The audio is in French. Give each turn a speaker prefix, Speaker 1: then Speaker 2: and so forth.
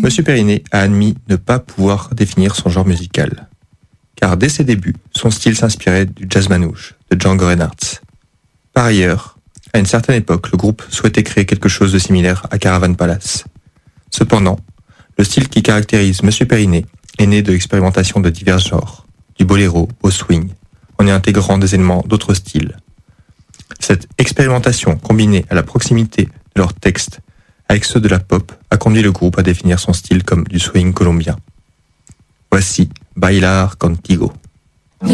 Speaker 1: Monsieur Periné a admis ne pas pouvoir définir son genre musical, car dès ses débuts, son style s'inspirait du jazz manouche de Django Reinhardt. Par ailleurs, à une certaine époque, le groupe souhaitait créer quelque chose de similaire à Caravan Palace. Cependant, le style qui caractérise Monsieur Periné est né de l'expérimentation de divers genres, du boléro au swing, en y intégrant des éléments d'autres styles. Cette expérimentation, combinée à la proximité de leurs textes avec ceux de la pop, a conduit le groupe à définir son style comme du swing colombien. Voici Bailar Contigo.